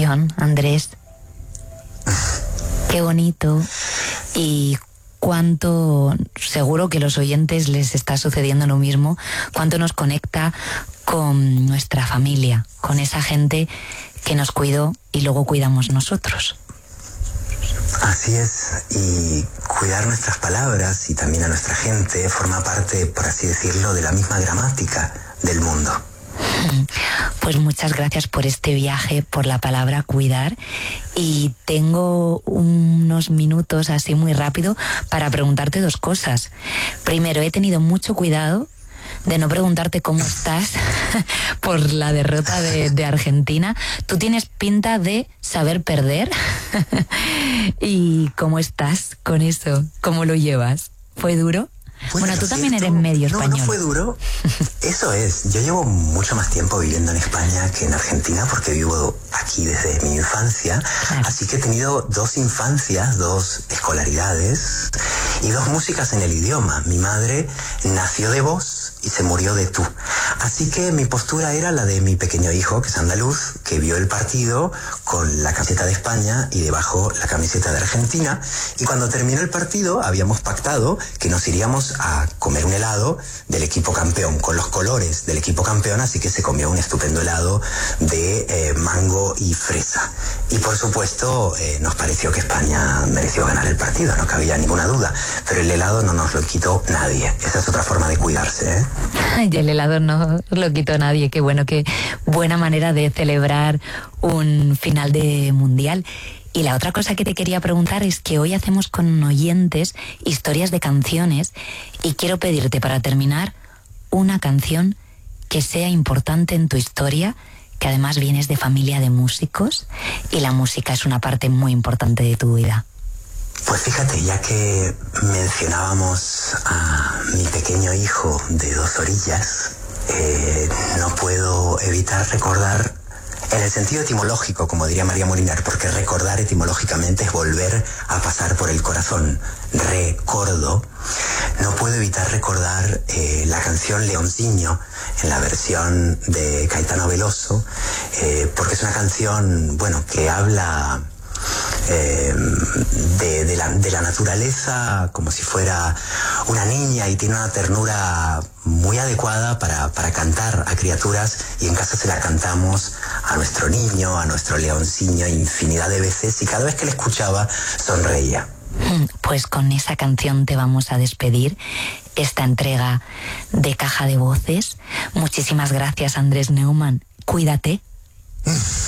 canción, Andrés. Qué bonito. Y cuánto, seguro que a los oyentes les está sucediendo lo mismo, cuánto nos conecta con nuestra familia, con esa gente que nos cuidó y luego cuidamos nosotros. Así es, y cuidar nuestras palabras y también a nuestra gente forma parte, por así decirlo, de la misma gramática del mundo. Pues muchas gracias por este viaje, por la palabra cuidar, y tengo unos minutos así muy rápido para preguntarte dos cosas. Primero, he tenido mucho cuidado de no preguntarte cómo estás por la derrota de Argentina. Tú tienes pinta de saber perder. ¿Y cómo estás con eso? ¿Cómo lo llevas? ¿Fue duro? Bueno, tú también eres medio español. No fue duro. Eso es. Yo llevo mucho más tiempo viviendo en España que en Argentina porque vivo aquí desde mi infancia. Claro. Así que he tenido dos infancias, dos escolaridades y dos músicas en el idioma. Mi madre nació de vos y se murió de tú. Así que mi postura era la de mi pequeño hijo, que es andaluz, que vio el partido con la camiseta de España y debajo la camiseta de Argentina. Y cuando terminó el partido habíamos pactado que nos iríamos a comer un helado del equipo campeón, con los colores del equipo campeón, así que se comió un estupendo helado de mango y fresa. Y por supuesto nos pareció que España mereció ganar el partido, no cabía ninguna duda, pero el helado no nos lo quitó nadie. Esa es otra forma de cuidarse, ¿eh? Y el helado no lo quitó nadie. Qué bueno, qué buena manera de celebrar un final de mundial. Y la otra cosa que te quería preguntar es que hoy hacemos con oyentes historias de canciones y quiero pedirte para terminar una canción que sea importante en tu historia, que además vienes de familia de músicos y la música es una parte muy importante de tu vida. Pues fíjate, ya que mencionábamos a mi pequeño hijo de Dos Orillas, no puedo evitar recordar en el sentido etimológico, como diría María Molinar, porque recordar etimológicamente es volver a pasar por el corazón. Recordo. No puedo evitar recordar la canción Leonciño en la versión de Caetano Veloso, porque es una canción, bueno, que habla de la naturaleza como si fuera una niña y tiene una ternura muy adecuada para cantar a criaturas, y en casa se la cantamos a nuestro niño, a nuestro Leonciño infinidad de veces, y cada vez que le escuchaba sonreía. Pues con esa canción te vamos a despedir esta entrega de Caja de Voces. Muchísimas gracias, Andrés Neumann. Cuídate.